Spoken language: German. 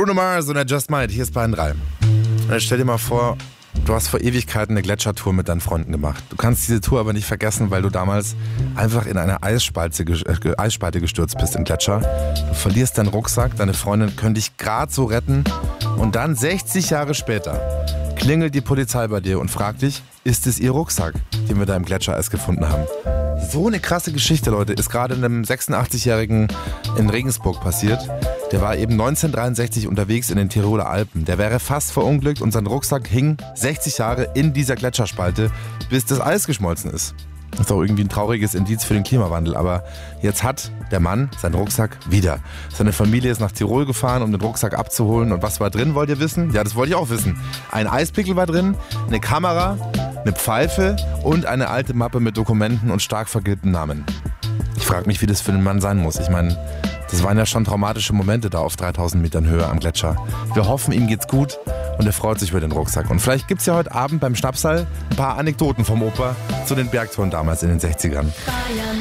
Bruno Mars und der Just Might, hier ist Bayern 3. Und stell dir mal vor, du hast vor Ewigkeiten eine Gletschertour mit deinen Freunden gemacht. Du kannst diese Tour aber nicht vergessen, weil du damals einfach in eine Eisspalte gestürzt bist im Gletscher. Du verlierst deinen Rucksack, deine Freundin können dich gerade so retten und dann 60 Jahre später klingelt die Polizei bei dir und fragt dich, ist es ihr Rucksack, den wir da im Gletschereis gefunden haben? So eine krasse Geschichte, Leute, ist gerade einem 86-Jährigen in Regensburg passiert. Der war eben 1963 unterwegs in den Tiroler Alpen. Der wäre fast verunglückt und sein Rucksack hing 60 Jahre in dieser Gletscherspalte, bis das Eis geschmolzen ist. Das ist auch irgendwie ein trauriges Indiz für den Klimawandel, aber jetzt hat der Mann seinen Rucksack wieder. Seine Familie ist nach Tirol gefahren, um den Rucksack abzuholen. Und was war drin, wollt ihr wissen? Ja, das wollte ich auch wissen. Ein Eispickel war drin, eine Kamera, eine Pfeife und eine alte Mappe mit Dokumenten und stark vergilbten Namen. Ich frage mich, wie das für den Mann sein muss. Ich meine, das waren ja schon traumatische Momente da auf 3000 Metern Höhe am Gletscher. Wir hoffen, ihm geht's gut und er freut sich über den Rucksack. Und vielleicht gibt's ja heute Abend beim Schnapsal ein paar Anekdoten vom Opa zu den Bergtouren damals in den 60ern.